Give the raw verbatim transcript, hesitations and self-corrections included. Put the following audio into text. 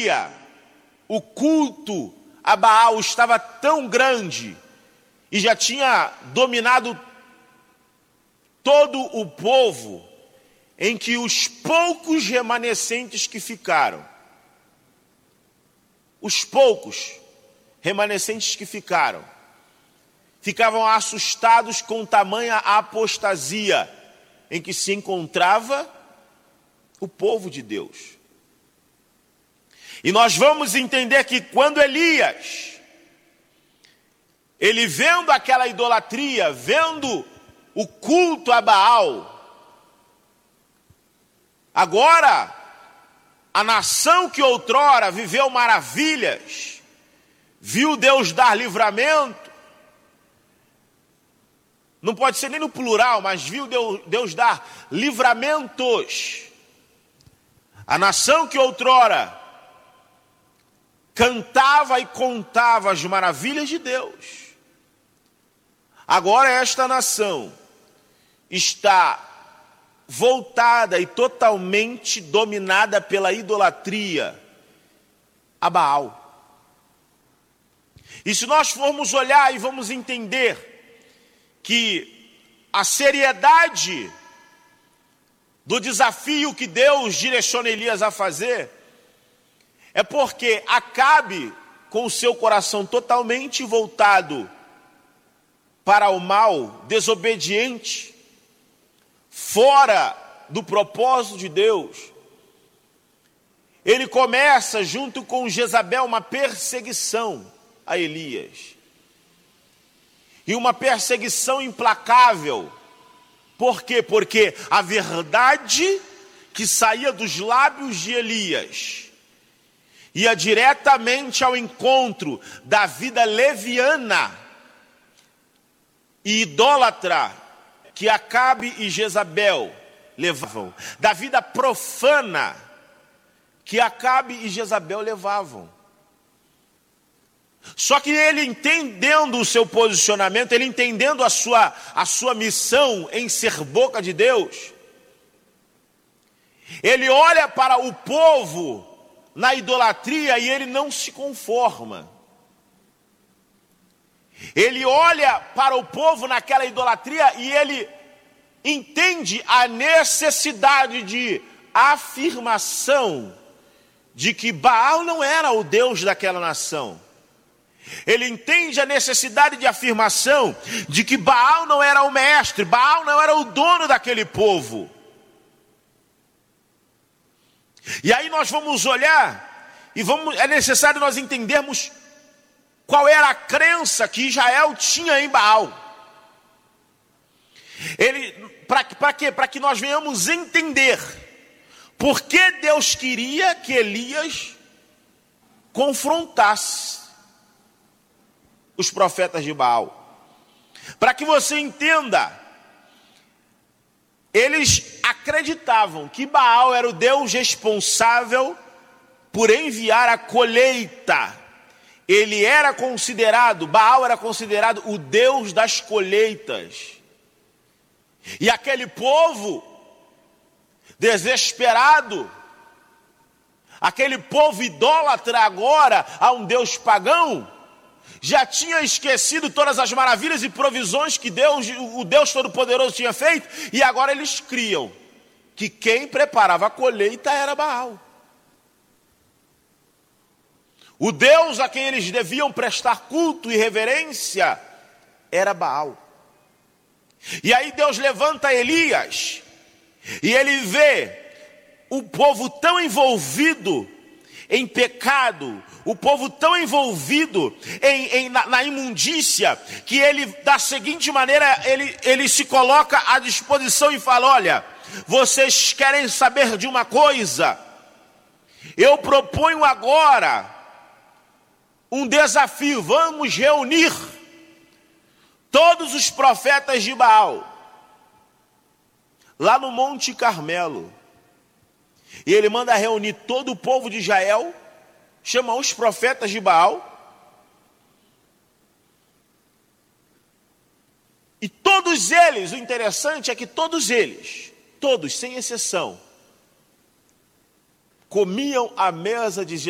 idolatria, o culto a Baal estava tão grande e já tinha dominado todo o povo, em que os poucos remanescentes que ficaram, os poucos remanescentes que ficaram, ficavam assustados com tamanha apostasia em que se encontrava o povo de Deus. E nós vamos entender que quando Elias, ele vendo aquela idolatria, vendo o culto a Baal, agora a nação que outrora viveu maravilhas, viu Deus dar livramento, não pode ser nem no plural, mas viu Deus, Deus dar livramentos. A nação que outrora cantava e contava as maravilhas de Deus, agora esta nação está voltada e totalmente dominada pela idolatria a Baal. E se nós formos olhar e vamos entender que a seriedade do desafio que Deus direciona Elias a fazer, é porque Acabe, com o seu coração totalmente voltado para o mal, desobediente, fora do propósito de Deus, ele começa, junto com Jezabel, uma perseguição a Elias. E uma perseguição implacável. Por quê? Porque a verdade que saía dos lábios de Elias ia diretamente ao encontro da vida leviana e idólatra que Acabe e Jezabel levavam, da vida profana que Acabe e Jezabel levavam. Só que ele, entendendo o seu posicionamento, ele entendendo a sua, a sua missão em ser boca de Deus, ele olha para o povo na idolatria e ele não se conforma. Ele olha para o povo naquela idolatria e ele entende a necessidade de afirmação de que Baal não era o Deus daquela nação. Ele entende a necessidade de afirmação de que Baal não era o mestre, Baal não era o dono daquele povo. E aí nós vamos olhar e vamos, é necessário nós entendermos qual era a crença que Israel tinha em Baal. Ele, para quê? Para que nós venhamos entender por que Deus queria que Elias confrontasse os profetas de Baal. Para que você entenda, eles acreditavam que Baal era o Deus responsável por enviar a colheita. Ele era considerado, Baal era considerado o Deus das colheitas. E aquele povo desesperado, aquele povo idólatra agora a um Deus pagão, já tinha esquecido todas as maravilhas e provisões que Deus, o Deus Todo-Poderoso tinha feito, e agora eles criam que quem preparava a colheita era Baal. O Deus a quem eles deviam prestar culto e reverência era Baal. E aí Deus levanta Elias, e ele vê o povo tão envolvido em pecado, o povo tão envolvido em, em, na, na imundícia, que ele, da seguinte maneira, ele, ele se coloca à disposição e fala: olha, vocês querem saber de uma coisa? Eu proponho agora um desafio. Vamos reunir todos os profetas de Baal lá no Monte Carmelo. E ele manda reunir todo o povo de Israel, chama os profetas de Baal, e todos eles, o interessante é que todos eles, todos sem exceção, comiam à mesa de